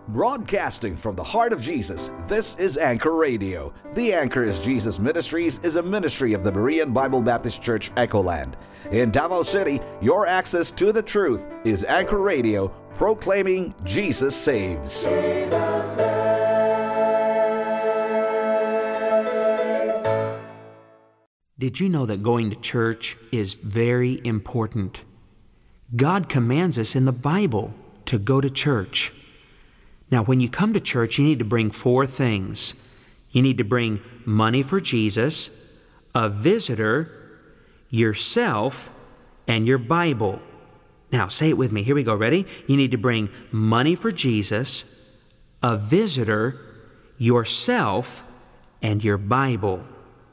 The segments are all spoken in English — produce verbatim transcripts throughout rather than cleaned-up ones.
Broadcasting from the heart of Jesus, this is Anchor Radio. The Anchor is Jesus Ministries is a ministry of the Berean Bible Baptist Church, Echoland. In Davao City, your access to the truth is Anchor Radio, proclaiming Jesus saves. Jesus saves. Did you know that going to church is very important? God commands us in the Bible to go to church. Now, when you come to church, you need to bring four things. You need to bring money for Jesus, a visitor, yourself, and your Bible. Now, say it with me. Here we go. Ready? You need to bring money for Jesus, a visitor, yourself, and your Bible.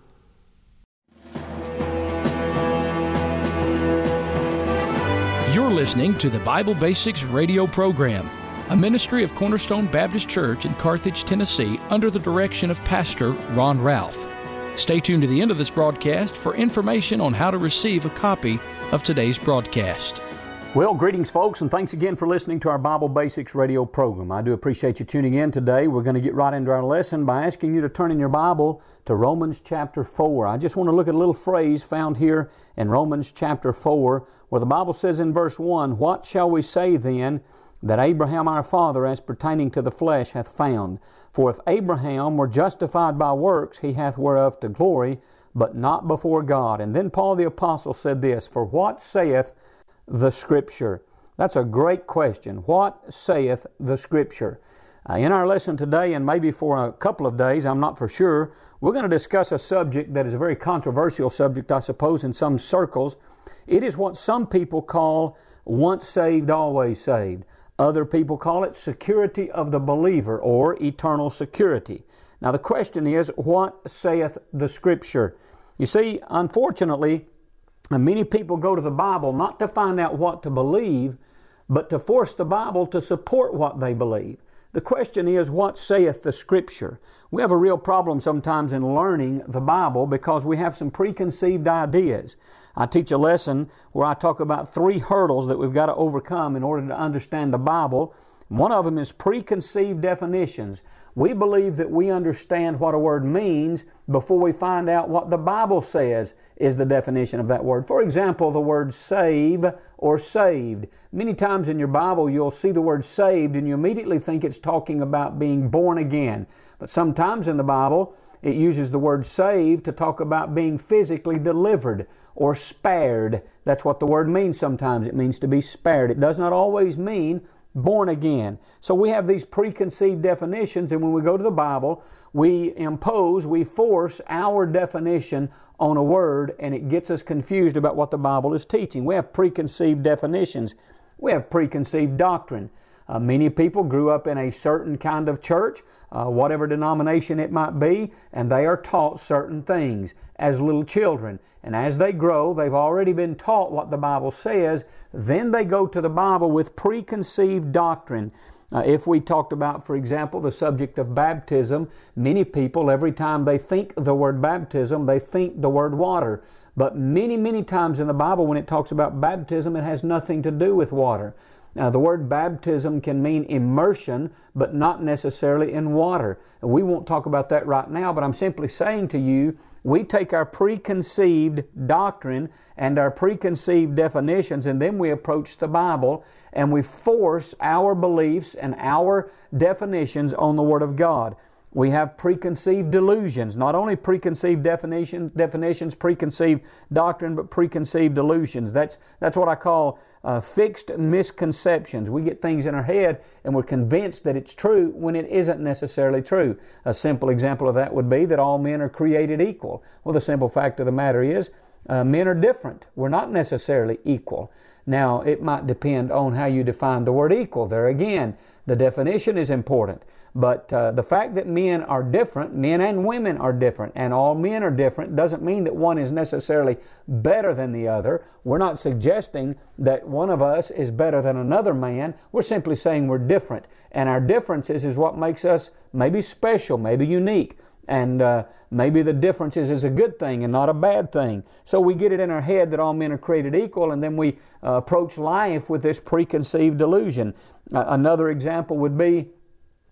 You're listening to the Bible Basics radio program, a ministry of Cornerstone Baptist Church in Carthage, Tennessee, under the direction of Pastor Ron Ralph. Stay tuned to the end of this broadcast for information on how to receive a copy of today's broadcast. Well, greetings, folks, and thanks again for listening to our Bible Basics radio program. I do appreciate you tuning in today. We're going to get right into our lesson by asking you to turn in your Bible to Romans chapter four. I just want to look at a little phrase found here in Romans chapter four, where the Bible says in verse one, "What shall we say then that Abraham our father as pertaining to the flesh hath found? For if Abraham were justified by works, he hath whereof to glory, but not before God." And then Paul the Apostle said this, "For what saith the Scripture?" That's a great question. What saith the Scripture? Uh, in our lesson today, and maybe for a couple of days, I'm not for sure, we're going to discuss a subject that is a very controversial subject, I suppose, in some circles. It is what some people call once saved, always saved. Other people call it security of the believer or eternal security. Now the question is, what saith the Scripture? You see, unfortunately, many people go to the Bible not to find out what to believe, but to force the Bible to support what they believe. The question is, what saith the Scripture? We have a real problem sometimes in learning the Bible because we have some preconceived ideas. I teach a lesson where I talk about three hurdles that we've got to overcome in order to understand the Bible. One of them is preconceived definitions. We believe that we understand what a word means before we find out what the Bible says is the definition of that word. For example, the word save or saved. Many times in your Bible you'll see the word saved and you immediately think it's talking about being born again. But sometimes in the Bible it uses the word saved to talk about being physically delivered or spared. That's what the word means sometimes. It means to be spared. It does not always mean born again. So we have these preconceived definitions, and when we go to the Bible, we impose, we force our definition on a word, and it gets us confused about what the Bible is teaching. We have preconceived definitions. We have preconceived doctrine. Uh, many people grew up in a certain kind of church, uh, whatever denomination it might be, and they are taught certain things as little children. And as they grow, they've already been taught what the Bible says. Then they go to the Bible with preconceived doctrine. Uh, if we talked about, for example, the subject of baptism, many people, every time they think the word baptism, they think the word water. But many, many times in the Bible, when it talks about baptism, it has nothing to do with water. Now, the word baptism can mean immersion, but not necessarily in water. We won't talk about that right now, but I'm simply saying to you, we take our preconceived doctrine and our preconceived definitions, and then we approach the Bible and we force our beliefs and our definitions on the Word of God. We have preconceived delusions, not only preconceived definition, definitions, preconceived doctrine, but preconceived delusions. That's, that's what I call uh, fixed misconceptions. We get things in our head and we're convinced that it's true when it isn't necessarily true. A simple example of that would be that all men are created equal. Well, the simple fact of the matter is uh, men are different. We're not necessarily equal. Now, it might depend on how you define the word equal. There again, the definition is important. But uh, the fact that men are different, men and women are different, and all men are different, doesn't mean that one is necessarily better than the other. We're not suggesting that one of us is better than another man. We're simply saying we're different. And our differences is what makes us maybe special, maybe unique. And uh, maybe the differences is a good thing and not a bad thing. So we get it in our head that all men are created equal, and then we uh, approach life with this preconceived delusion. Uh, another example would be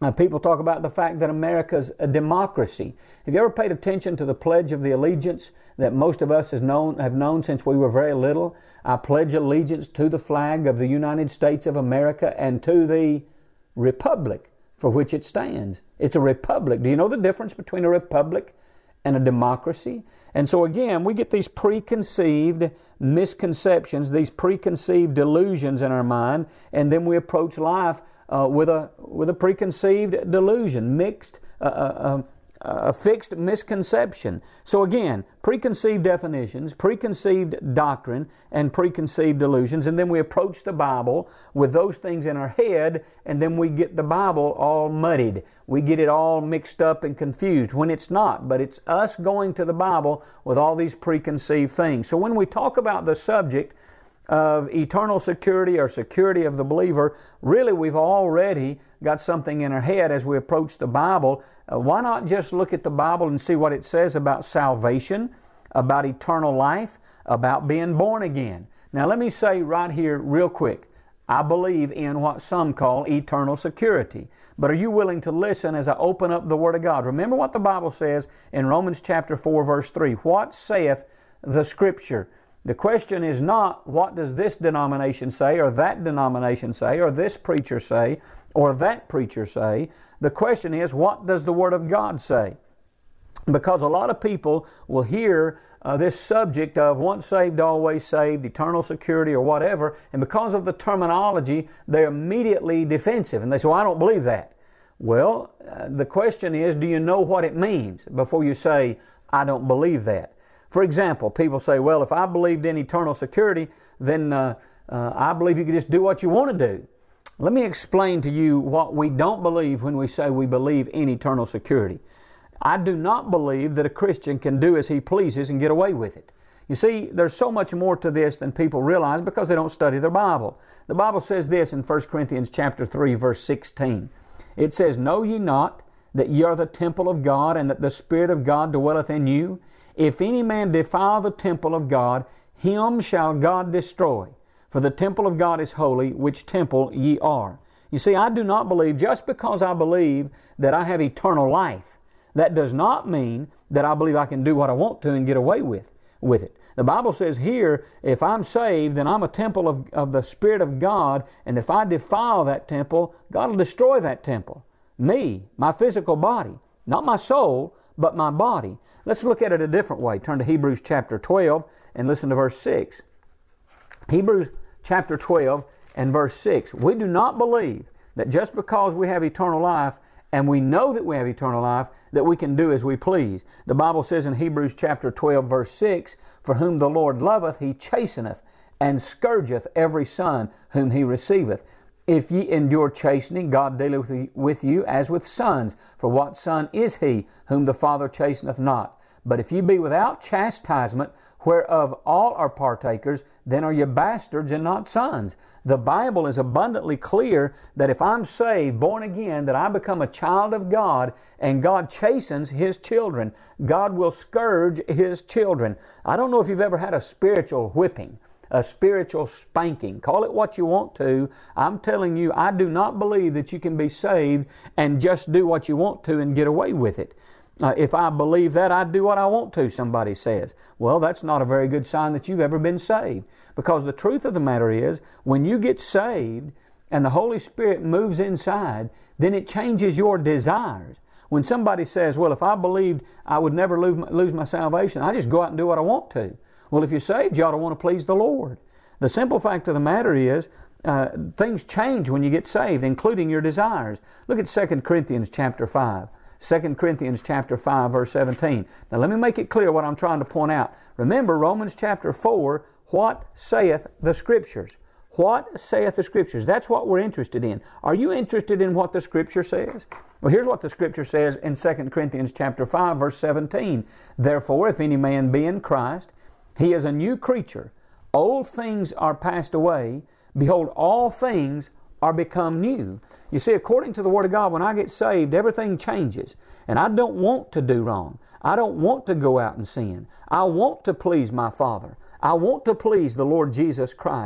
Uh, people talk about the fact that America's a democracy. Have you ever paid attention to the Pledge of the Allegiance that most of us has known, have known since we were very little? I pledge allegiance to the flag of the United States of America and to the republic for which it stands. It's a republic. Do you know the difference between a republic and a democracy? And so again, we get these preconceived misconceptions, these preconceived delusions in our mind, and then we approach life uh, with a with a preconceived delusion, mixed, uh, uh, uh, a fixed misconception. So again, preconceived definitions, preconceived doctrine, and preconceived delusions, and then we approach the Bible with those things in our head, and then we get the Bible all muddied. We get it all mixed up and confused when it's not, but it's us going to the Bible with all these preconceived things. So when we talk about the subject of eternal security or security of the believer, really we've already got something in our head as we approach the Bible. Uh, why not just look at the Bible and see what it says about salvation, about eternal life, about being born again? Now let me say right here real quick, I believe in what some call eternal security. But are you willing to listen as I open up the Word of God? Remember what the Bible says in Romans chapter four, verse three. What saith the Scripture? The question is not, what does this denomination say, or that denomination say, or this preacher say, or that preacher say. The question is, what does the Word of God say? Because a lot of people will hear uh, this subject of once saved, always saved, eternal security, or whatever, and because of the terminology, they're immediately defensive, and they say, well, I don't believe that. Well, uh, the question is, do you know what it means before you say, I don't believe that? For example, people say, well, if I believed in eternal security, then uh, uh, I believe you can just do what you want to do. Let me explain to you what we don't believe when we say we believe in eternal security. I do not believe that a Christian can do as he pleases and get away with it. You see, there's so much more to this than people realize because they don't study their Bible. The Bible says this in First Corinthians chapter three, verse sixteen. It says, know ye not that ye are the temple of God, and that the Spirit of God dwelleth in you? If any man defile the temple of God, him shall God destroy. For the temple of God is holy, which temple ye are. You see, I do not believe, just because I believe that I have eternal life, that does not mean that I believe I can do what I want to and get away with, with it. The Bible says here, if I'm saved, then I'm a temple of, of the Spirit of God, and if I defile that temple, God will destroy that temple. Me, my physical body, not my soul, but my body. Let's look at it a different way. Turn to Hebrews chapter twelve and listen to verse six. Hebrews chapter twelve and verse six. We do not believe that just because we have eternal life, and we know that we have eternal life, that we can do as we please. The Bible says in Hebrews chapter twelve, verse six, for whom the Lord loveth, He chasteneth, and scourgeth every son whom He receiveth. If ye endure chastening, God dealeth with you as with sons. For what son is he whom the Father chasteneth not? But if ye be without chastisement, whereof all are partakers, then are ye bastards and not sons. The Bible is abundantly clear that if I'm saved, born again, that I become a child of God, and God chastens His children. God will scourge His children. I don't know if you've ever had a spiritual whipping, a spiritual spanking. Call it what you want to. I'm telling you, I do not believe that you can be saved and just do what you want to and get away with it. Uh, if I believe that, I'd do what I want to, somebody says. Well, that's not a very good sign that you've ever been saved. Because the truth of the matter is, when you get saved and the Holy Spirit moves inside, then it changes your desires. When somebody says, well, if I believed I would never lose my, lose my salvation, I just go out and do what I want to. Well, if you're saved, you ought to want to please the Lord. The simple fact of the matter is, uh, things change when you get saved, including your desires. Look at Second Corinthians chapter five. Second Corinthians chapter five, verse seventeen. Now let me make it clear what I'm trying to point out. Remember Romans chapter four, what saith the Scriptures? What saith the Scriptures? That's what we're interested in. Are you interested in what the Scripture says? Well, here's what the Scripture says in Second Corinthians chapter five, verse seventeen. Therefore, if any man be in Christ, he is a new creature. Old things are passed away. Behold, all things are become new. You see, according to the Word of God, when I get saved, everything changes. And I don't want to do wrong. I don't want to go out and sin. I want to please my Father. I want to please the Lord Jesus Christ.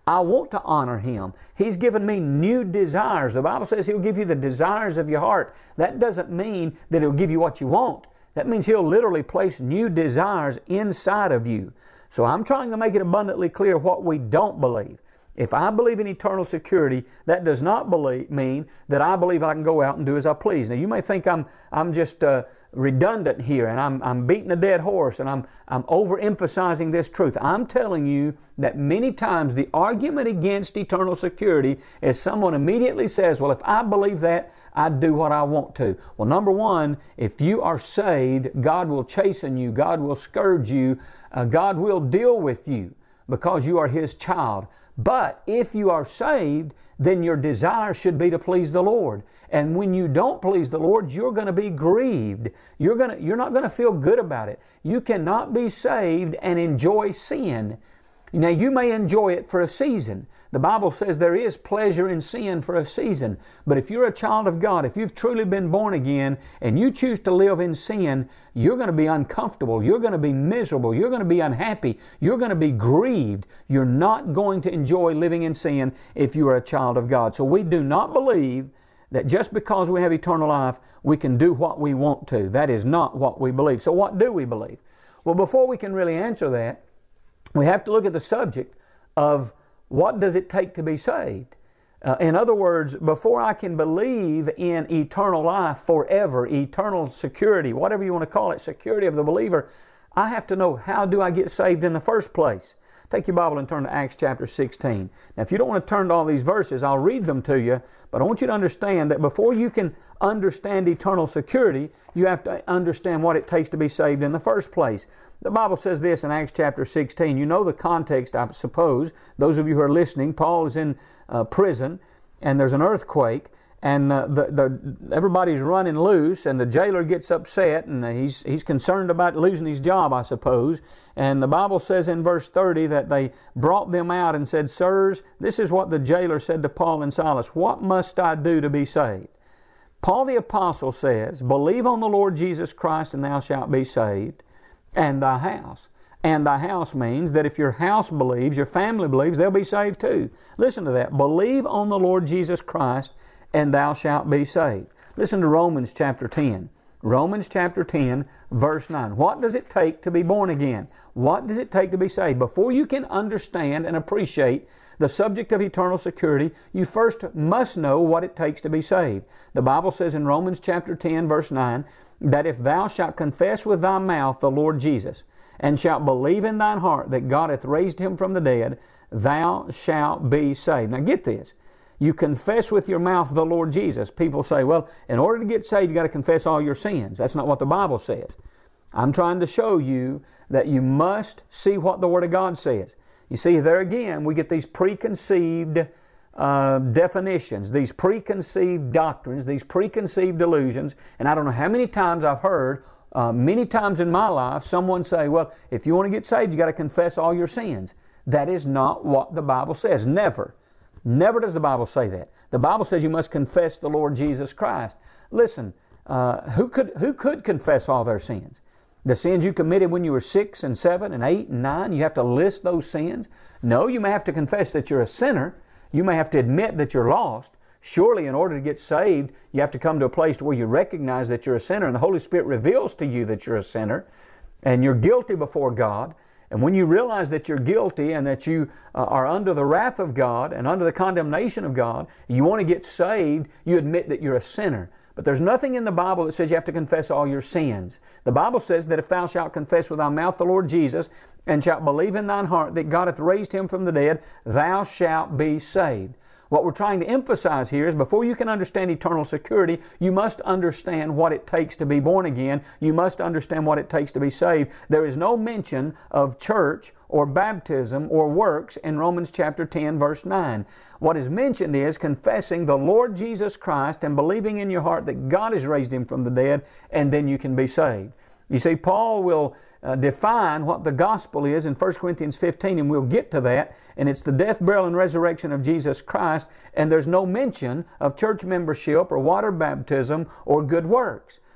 I want to honor Him. He's given me new desires. The Bible says He'll give you the desires of your heart. That doesn't mean that He'll give you what you want. That means He'll literally place new desires inside of you. So I'm trying to make it abundantly clear what we don't believe. If I believe in eternal security, that does not believe, mean that I believe I can go out and do as I please. Now, you may think I'm I'm just uh, redundant here, and I'm I'm beating a dead horse, and I'm I'm overemphasizing this truth. I'm telling you that many times the argument against eternal security is someone immediately says, "Well, if I believe that, I do what I want to." Well, number one, if you are saved, God will chasten you, God will scourge you, uh, God will deal with you because you are His child. But if you are saved, then your desire should be to please the Lord. And when you don't please the Lord, you're going to be grieved. You're going to, you're not going to feel good about it. You cannot be saved and enjoy sin. Now, you may enjoy it for a season. The Bible says there is pleasure in sin for a season. But if you're a child of God, if you've truly been born again and you choose to live in sin, you're going to be uncomfortable. You're going to be miserable. You're going to be unhappy. You're going to be grieved. You're not going to enjoy living in sin if you are a child of God. So we do not believe that just because we have eternal life, we can do what we want to. That is not what we believe. So what do we believe? Well, before we can really answer that, we have to look at the subject of what does it take to be saved. Uh, in other words, before I can believe in eternal life forever, eternal security, whatever you want to call it, security of the believer, I have to know, how do I get saved in the first place? Take your Bible and turn to Acts chapter sixteen. Now, if you don't want to turn to all these verses, I'll read them to you, but I want you to understand that before you can understand eternal security, you have to understand what it takes to be saved in the first place. The Bible says this in Acts chapter sixteen. You know the context, I suppose. Those of you who are listening, Paul is in uh, prison, and there's an earthquake, and uh, the, the, everybody's running loose, and the jailer gets upset, and he's, he's concerned about losing his job, I suppose. And the Bible says in verse thirty that they brought them out and said, "Sirs, this is what the jailer said to Paul and Silas. What must I do to be saved?" Paul the apostle says, "Believe on the Lord Jesus Christ, and thou shalt be saved, and thy house." And thy house means that if your house believes, your family believes, they'll be saved too. Listen to that. Believe on the Lord Jesus Christ, and thou shalt be saved. Listen to Romans chapter ten. Romans chapter ten, verse nine. What does it take to be born again? What does it take to be saved? Before you can understand and appreciate the subject of eternal security, you first must know what it takes to be saved. The Bible says in Romans chapter ten, verse nine, that if thou shalt confess with thy mouth the Lord Jesus, and shalt believe in thine heart that God hath raised Him from the dead, thou shalt be saved. Now get this. You confess with your mouth the Lord Jesus. People say, well, in order to get saved, you got to confess all your sins. That's not what the Bible says. I'm trying to show you that you must see what the Word of God says. You see, there again, we get these preconceived uh, definitions, these preconceived doctrines, these preconceived delusions, and I don't know how many times I've heard, uh, many times in my life, someone say, well, if you want to get saved, you got to confess all your sins. That is not what the Bible says. Never. Never does the Bible say that. The Bible says you must confess the Lord Jesus Christ. Listen, uh, who could who could confess all their sins? The sins you committed when you were six and seven and eight and nine, you have to list those sins? No, you may have to confess that you're a sinner. You may have to admit that you're lost. Surely in order to get saved, you have to come to a place where you recognize that you're a sinner, and the Holy Spirit reveals to you that you're a sinner, and you're guilty before God. And when you realize that you're guilty and that you uh, are under the wrath of God and under the condemnation of God, you want to get saved, you admit that you're a sinner. But there's nothing in the Bible that says you have to confess all your sins. The Bible says that if thou shalt confess with thy mouth the Lord Jesus, and shalt believe in thine heart that God hath raised Him from the dead, thou shalt be saved. What we're trying to emphasize here is before you can understand eternal security, you must understand what it takes to be born again. You must understand what it takes to be saved. There is no mention of church or baptism or works in Romans chapter ten, verse nine. What is mentioned is confessing the Lord Jesus Christ and believing in your heart that God has raised Him from the dead, and then you can be saved. You see, Paul will uh, define what the gospel is in First Corinthians fifteen, and we'll get to that. And it's the death, burial, and resurrection of Jesus Christ, and there's no mention of church membership or water baptism or good works.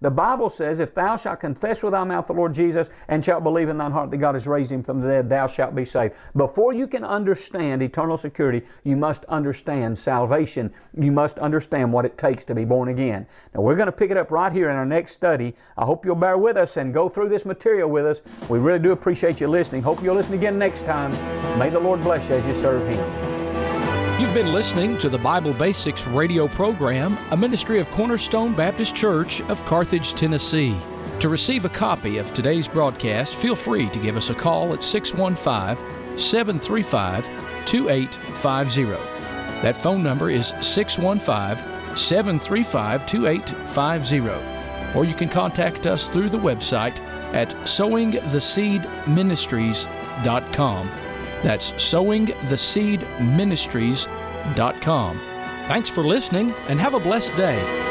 The Bible says, if thou shalt confess with thy mouth the Lord Jesus and shalt believe in thine heart that God has raised him from the dead, thou shalt be saved. Before you can understand eternal security, you must understand salvation. You must understand what it takes to be born again. Now, we're going to pick it up right here in our next study. I hope you'll bear with us and go through this material with us. We really do appreciate you listening. Hope you'll listen again next time. May the Lord bless you as you serve Him. You've been listening to the Bible Basics radio program, a ministry of Cornerstone Baptist Church of Carthage, Tennessee. To receive a copy of today's broadcast, feel free to give us a call at six one five, seven three five, two eight five zero. That phone number is six one five, seven three five, two eight five zero. Or you can contact us through the website at sowing the seed ministries dot com. That's sowing the seed ministries dot com. Thanks for listening and have a blessed day.